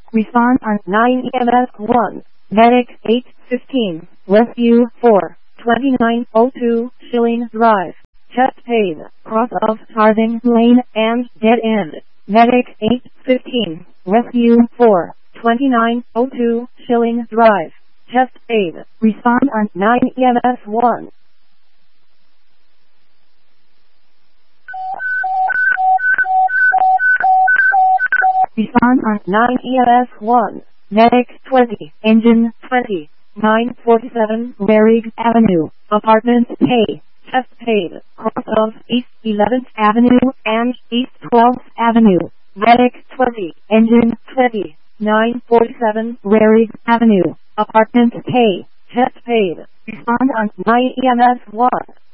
Respond on 9 EMS 1. Medic 815. Rescue 4. 2902 Schilling Drive. Chest pain, cross of Farthing Lane and dead end. Medic 815. Rescue 4. 2902 Schilling Drive. Chest aid. Respond on 9 EMS 1. Respond on 9 EMS 1. Medic 20. Engine 20. 947 Warwick Avenue. Apartment A. Chest paid. Cross of East 11th Avenue and East 12th Avenue. Medic 20. Engine 20. 947 Warwick Avenue. Apartment K. Chest paid. Respond on 9 EMS 1.